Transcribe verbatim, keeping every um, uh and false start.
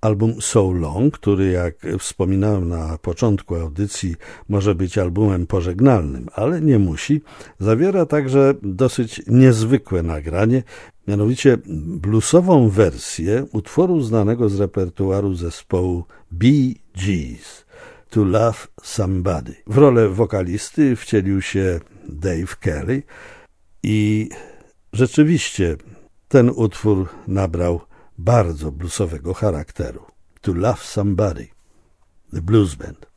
Album So Long, który, jak wspominałem na początku audycji, może być albumem pożegnalnym, ale nie musi, zawiera także dosyć niezwykłe nagranie, mianowicie bluesową wersję utworu znanego z repertuaru zespołu Bee Gees, To Love Somebody. W rolę wokalisty wcielił się Dave Kelly i rzeczywiście ten utwór nabrał bardzo bluesowego charakteru. To Love Somebody, The Blues Band.